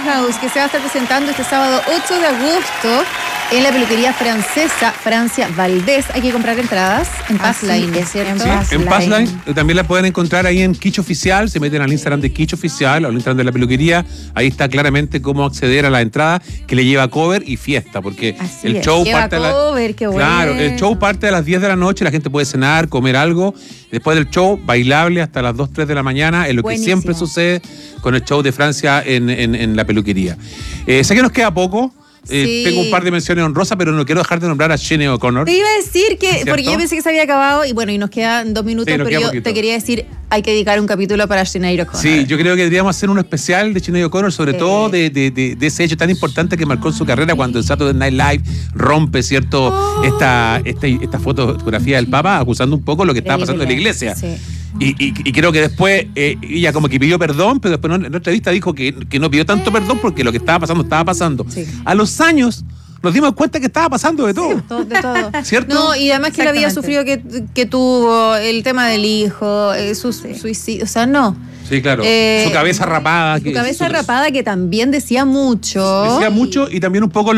Winehouse, que se va a estar presentando este sábado 8 de agosto en la peluquería francesa Francia Valdés. Hay que comprar entradas en Passline, ¿es cierto? Sí, en Passline. También la pueden encontrar ahí en Kitsch Oficial. Se meten al Instagram de Kitsch Oficial o al Instagram de la peluquería. Ahí está claramente cómo acceder a la entrada, que le lleva cover y fiesta, porque Así el es. show Lleva parte cover, qué bueno. Claro, el show parte a las 10 de la noche. La gente puede cenar, comer algo. Después del show, bailable hasta las 2, 3 de la mañana. Es lo Buenísimo. que siempre sucede con el show de Francia en la peluquería. Sé que nos queda poco. Sí. Tengo un par de menciones honrosas, pero no quiero dejar de nombrar a Sinéad O'Connor. Te iba a decir que, ¿Cierto? porque yo pensé que se había acabado, y bueno, y nos quedan 2 minutos, Sí, nos pero queda yo poquito. te quería decir, hay que dedicar un capítulo para Sinéad O'Connor. Sí, yo creo que deberíamos hacer un especial de Sinéad O'Connor, sobre todo de ese hecho tan importante que marcó en su carrera cuando en Saturday Night Live rompe, ¿cierto? Esta fotografía del Papa, acusando un poco lo que estaba pasando en la iglesia. Sí. Y creo que después ella como que pidió perdón, pero después en otra entrevista dijo que no pidió tanto perdón porque lo que estaba pasando estaba pasando. Sí. A los años nos dimos cuenta que estaba pasando de todo. De todo. ¿Cierto? No, y además que él había sufrido Exactamente. que tuvo el tema del hijo, su suicidio, o sea, no. Sí, claro. Su cabeza rapada. Su cabeza rapada que también decía mucho. Decía mucho y también un poco